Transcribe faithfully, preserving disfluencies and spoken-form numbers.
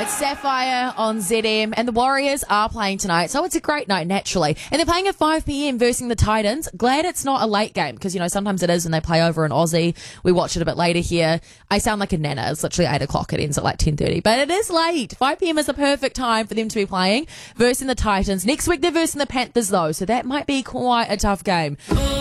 It's Sapphire on Z M, and the Warriors are playing tonight, so it's a great night, naturally. And they're playing at five p.m. versus the Titans. Glad it's not a late game, because, you know, sometimes it is when they play over in Aussie. We watch it a bit later here. I sound like a nana. It's literally eight o'clock. It ends at like ten thirty. But it is late. five p.m. is the perfect time for them to be playing versus the Titans. Next week, they're versing the Panthers, though, so that might be quite a tough game.